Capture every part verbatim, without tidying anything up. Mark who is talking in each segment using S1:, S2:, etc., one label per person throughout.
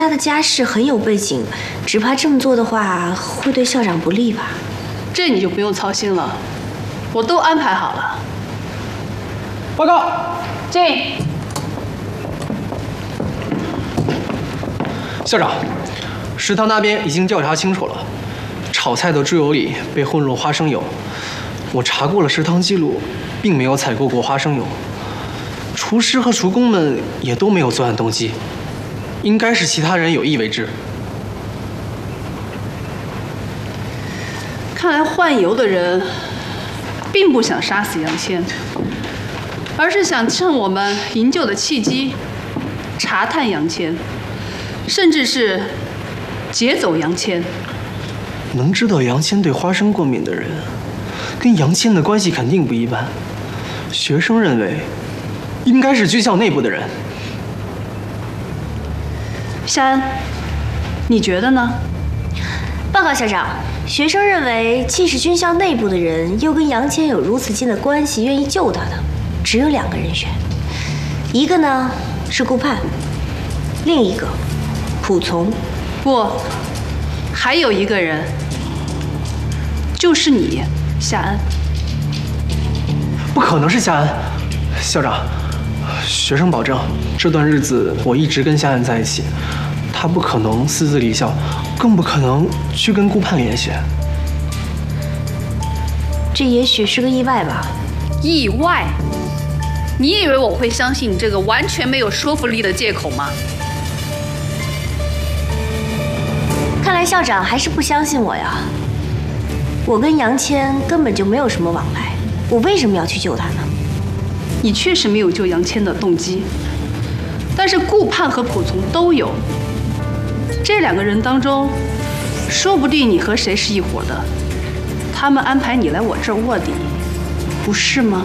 S1: 他的家世很有背景，只怕这么做的话会对校长不利吧？
S2: 这你就不用操心了，我都安排好了。
S3: 报告，
S2: 进。
S3: 校长，食堂那边已经调查清楚了，炒菜的猪油里被混入花生油。我查过了食堂记录，并没有采购过花生油。厨师和厨工们也都没有作案动机。 应该是其他人有意为之。
S2: 看来换油的人并不想杀死杨谦，而是想趁我们营救的契机查探杨谦，甚至是劫走杨谦。
S3: 能知道杨谦对花生过敏的人，跟杨谦的关系肯定不一般。学生认为，应该是军校内部的人。
S2: 夏恩，你觉得呢？
S1: 报告校长，学生认为，既是军校内部的人，又跟杨谦有如此近的关系，愿意救他的，只有两个人选。一个呢是顾盼，另一个蒲从。
S2: 不，还有一个人，就是你，夏恩。
S3: 不可能是夏恩，校长。 学生保证，这段日子我一直跟夏恩在一起，他不可能私自离校，更不可能去跟顾盼联系。
S1: 这也许是个意外吧？
S2: 意外？你以为我会相信你这个完全没有说服力的借口吗？
S1: 看来校长还是不相信我呀。我跟杨谦根本就没有什么往来，我为什么要去救他呢？
S2: 你确实没有救杨谦的动机，但是顾盼和蒲从都有。这两个人当中，说不定你和谁是一伙的，他们安排你来我这儿卧底，不是吗？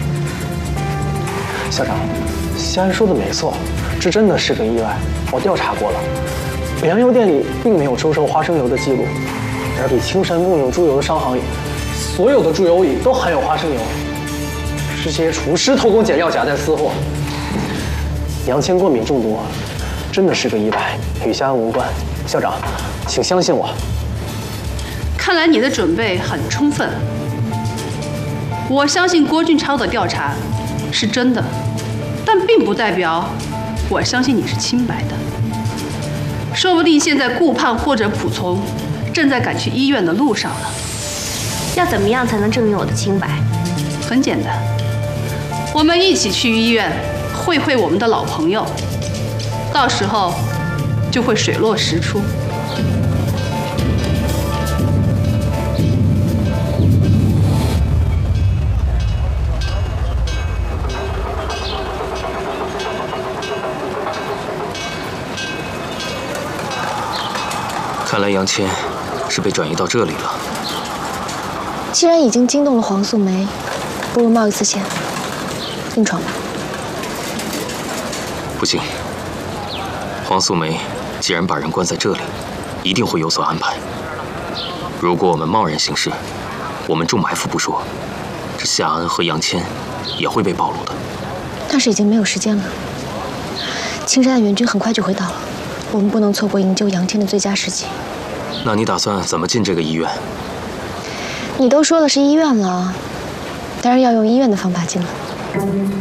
S3: 校长，西安说的没错，这真的是个意外。我调查过了，北洋油店里并没有收受花生油的记录，而比青山供应猪油的商行里，所有的猪油里都含有花生油。 是这些厨师偷工减料、夹带私货。杨谦过敏中毒，真的是个意外，与夏恩无关。校长，请相信我。
S2: 看来你的准备很充分。我相信郭俊超的调查是真的，但并不代表我相信你是清白的。说不定现在顾盼或者蒲从正在赶去医院的路上了。
S1: 要怎么样才能证明我的清白？
S2: 很简单。 我们一起去医院会会我们的老朋友，到时候就会水落石出。
S4: 看来杨谦是被转移到这里了。
S5: 既然已经惊动了黄素梅，不如冒一次险。 硬闯吧！
S4: 不行，黄素梅既然把人关在这里，一定会有所安排。如果我们贸然行事，我们中埋伏不说，这夏恩和杨谦也会被暴露的。
S5: 但是已经没有时间了，青山的援军很快就会到了，我们不能错过营救杨谦的最佳时机。
S4: 那你打算怎么进这个医院？
S5: 你都说了是医院了，当然要用医院的方法进了。